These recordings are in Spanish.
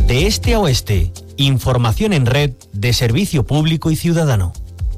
De este a oeste, información en red de servicio público y ciudadano.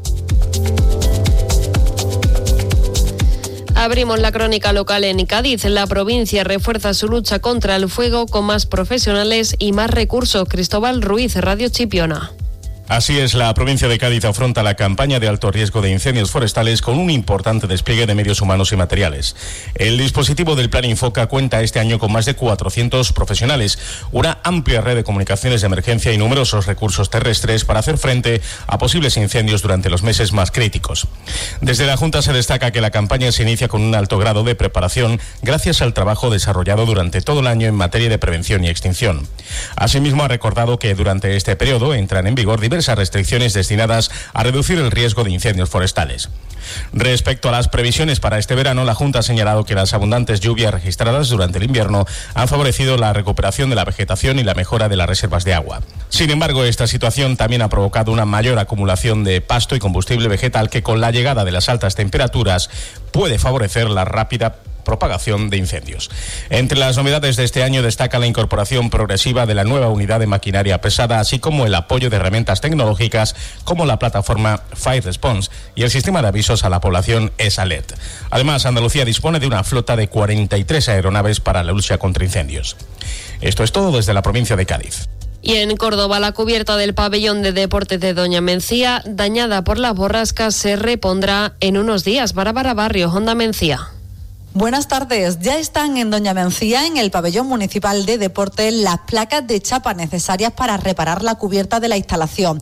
Abrimos la crónica local en Cádiz. La provincia refuerza su lucha contra el fuego con más profesionales y más recursos. Cristóbal Ruiz, Radio Chipiona. Así es, la provincia de Cádiz afronta la campaña de alto riesgo de incendios forestales con un importante despliegue de medios humanos y materiales. El dispositivo del Plan Infoca cuenta este año con más de 400 profesionales, una amplia red de comunicaciones de emergencia y numerosos recursos terrestres para hacer frente a posibles incendios durante los meses más críticos. Desde la Junta se destaca que la campaña se inicia con un alto grado de preparación gracias al trabajo desarrollado durante todo el año en materia de prevención y extinción. Asimismo, ha recordado que durante este periodo entran en vigor diversas restricciones destinadas a reducir el riesgo de incendios forestales. Respecto a las previsiones para este verano, la Junta ha señalado que las abundantes lluvias registradas durante el invierno han favorecido la recuperación de la vegetación y la mejora de las reservas de agua. Sin embargo, esta situación también ha provocado una mayor acumulación de pasto y combustible vegetal que, con la llegada de las altas temperaturas, puede favorecer la rápida propagación de incendios. Entre las novedades de este año destaca la incorporación progresiva de la nueva unidad de maquinaria pesada, así como el apoyo de herramientas tecnológicas como la plataforma Fire Response y el sistema de avisos a la población ESALET. Además, Andalucía dispone de una flota de 43 aeronaves para la lucha contra incendios. Esto es todo desde la provincia de Cádiz. Y en Córdoba, la cubierta del pabellón de deportes de Doña Mencía, dañada por las borrascas, se repondrá en unos días. Bárbara Barrios, Onda Mencía. Buenas tardes. Ya están en Doña Mencía, en el pabellón municipal de deportes, las placas de chapa necesarias para reparar la cubierta de la instalación.